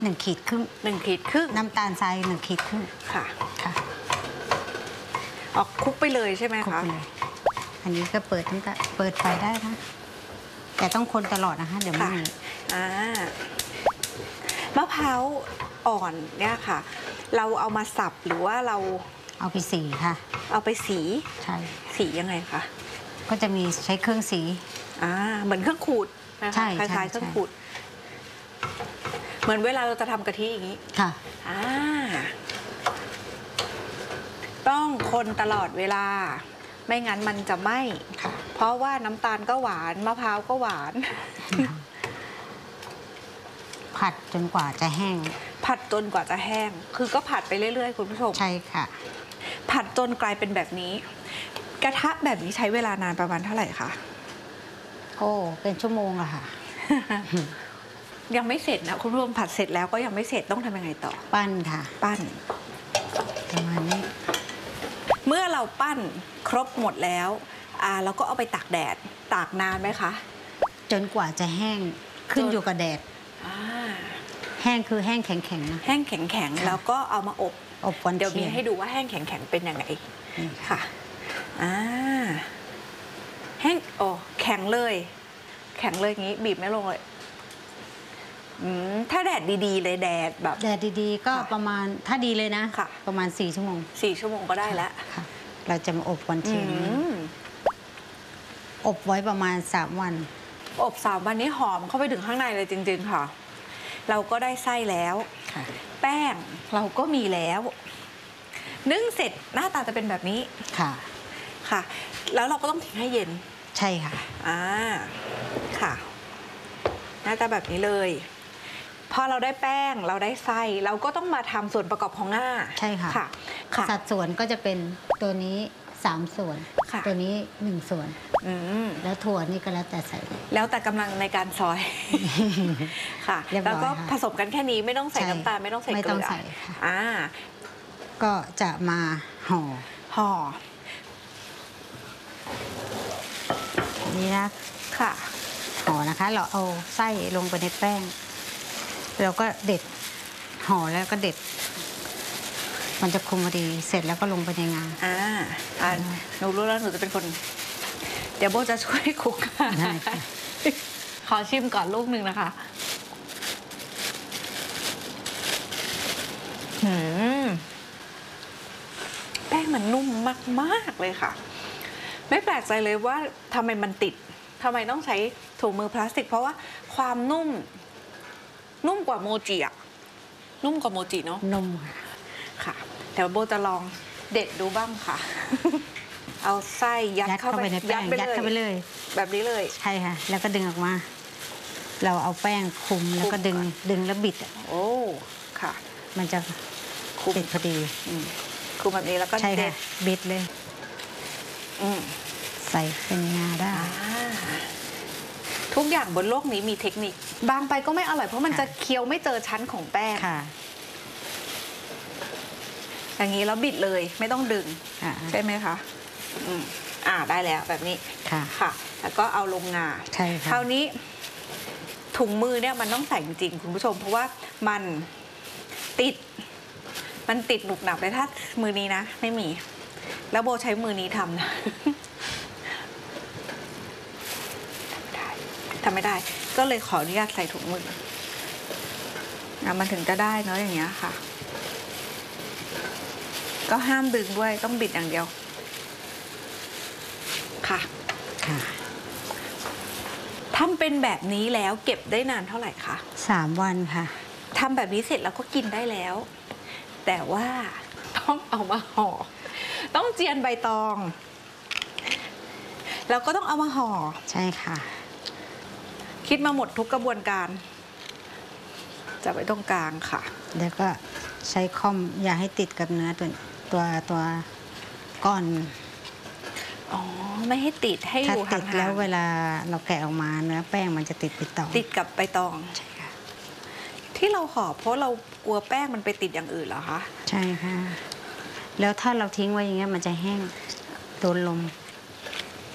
1 ขีดครึ่ง 1 ขีดครึ่งน้ำตาลทราย1 ขีดครึ่งค่ะค่ะออกคลุกไปเลยใช่ไหมคะคลุกไปเลยอันนี้ก็เปิดไฟได้นะแต่ต้องคนตลอดนะคะเดี๋ยวไม่มีมะพร้าวอ่อนเนี่ยค่ะเราเอามาสับหรือว่าเราเอาไปสีค่ะเอาไปสีใช่สียังไงคะก็จะมีใช้เครื่องสีเหมือนเครื่องขูดนะคะคล้ายๆเครื่องขูดเหมือนเวลาเราจะทำกะทิอย่างนี้ค่ะต้องคนตลอดเวลาไม่งั้นมันจะไหม้เพราะว่าน้ำตาลก็หวานมะพร้าวก็หวานผัดจนกว่าจะแห้งผัดจนกว่าจะแห้งคือก็ผัดไปเรื่อยๆคุณผู้ชมใช่ค่ะผัดจนกลายเป็นแบบนี้กระทะแบบนี้ใช้เวลานานประมาณเท่าไหร่คะโอ้เป็นชั่วโมงอะค่ะยังไม่เสร็จนะคุณผู้ชมผัดเสร็จแล้วก็ยังไม่เสร็จต้องทำยังไงต่อปั้นค่ะปั้นประมาณนี้เมื่อเราปั้นครบหมดแล้วเราก็เอาไปตากแดดตากนานไหมคะจนกว่าจะแห้งขึ้นอยู่กับแดดแห้งคือแห้งแข็งๆนะแห้งแข็งๆแล้วก็เอามาอบวันเดี๋ยวมีให้ดูว่าแห้งแข็งๆเป็นยังไงค่ะแห้งแข็งเลยแข็งเลยงี้บีบไม่ลงเลยถ้าแดดดีๆเลยแดดแบบแดดดีๆก็ประมาณถ้าดีเลยนะประมาณ4 ชั่วโมง 4 ชั่วโมงก็ได้แล้วเราจะมาอบวันเทียนอบไว้ประมาณ3 วันอบ3 วันนี้หอมเข้าไปถึงข้างในเลยจริงๆค่ะเราก็ได้ไส้แล้วแป้งเราก็มีแล้วนึ่งเสร็จหน้าตาจะเป็นแบบนี้ค่ะแล้วเราก็ต้องทิ้งให้เย็นใช่ค่ะค่ะหน้าตาแบบนี้เลยพอเราได้แป้งเราได้ไส้เราก็ต้องมาทำส่วนประกอบของหน้าใช่ค่ะสัดส่วนก็จะเป็นตัวนี้3 ส่วนตัวนี้1 ส่วนแล้วถั่วนี่ก็แล้วแต่ใส่แล้วแต่กำลังในการซอยค่ะแล้วก็ผสมกันแค่นี้ไม่ต้องใส่น้ำตาลไม่ต้องใส่เกลือก็จะมาห่อนี่นะค่ะห่อนะคะเราเอาไส้ลงไปในแป้งเราก็เด็ดห่อแล้วก็เด็ดมันจะคุมพอดีเสร็จแล้วก็ลงไปในงาหนูรู้แล้วหนูจะเป็นคนเดี๋ยวโบจะช่วยคลุกขอชิมก่อนลูกหนึ่งนะคะแป้งมันนุ่มมากๆเลยค่ะไม่แปลกใจเลยว่าทำไมมันติดทำไมต้องใช้ถุงมือพลาสติกเพราะว่าความนุ่มกว่าโมจิอะนุ่มกว่าโมจิเนาะนุ่มค่ะเดี๋ยวโบจะลองเด็ดดูบ้างค่ะเอาไส้ยัดเข้าไปในแป้งยัดเข้าไปเลยแบบนี้เลยใช่ค่ะแล้วก็ดึงออกมาเราเอาแป้งคลุมแล้วก็ดึงแล้วบิดโอ้ค่ะมันจะติดพอดีคลุมแบบนี้แล้วก็ใช่ค่ะบิดเลยใส่เป็นงาได้ทุกอย่างบนโลกนี้มีเทคนิคบางไปก็ไม่อร่อยเพราะมันจะเคี้ยวไม่เจอชั้นของแป้งอย่างนี้แล้วบิดเลยไม่ต้องดึงใช่ไหมคะได้แล้วแบบนี้ค่ะแล้วก็เอาลงงาใช่ค่ะคราวนี้ถุงมือเนี่ยมันต้องใส่จริงๆคุณผู้ชมเพราะว่ามันติดหนุบหนับเลยถ้ามือนี้นะไม่มีแล้วโบใช้มือนี้ทำนะทำไม่ได้ก็เลยขออนุญาตใส่ถุงมือมันถึงจะได้เนาะอย่างเงี้ยค่ะก็ห้ามดึงด้วยต้องบิดอย่างเดียวค่ะทำเป็นแบบนี้แล้วเก็บได้นานเท่าไหร่คะ 3 วันค่ะทำแบบนี้เสร็จแล้วก็กินได้แล้วแต่ว่าต้องเอามาห่อต้องเจียนใบตองแล้วก็ต้องเอามาห่อใช่ค่ะคิดมาหมดทุกกระบวนการจะไว้ตรงกลางค่ะแล้วก็ใช้คอมอย่าให้ติดกับเนื้อตัวก้อนไม่ให้ติดให้อยู่ห่างๆถ้าติดแล้วเวลาเราแกะออกมาเนื้อแป้งมันจะติดกับใบตองใช่ค่ะที่เราห่อเพราะเรากลัวแป้งมันไปติดอย่างอื่นเหรอคะใช่ค่ะแล้วถ้าเราทิ้งไว้อย่างเงี้ยมันจะแห้งโดนลม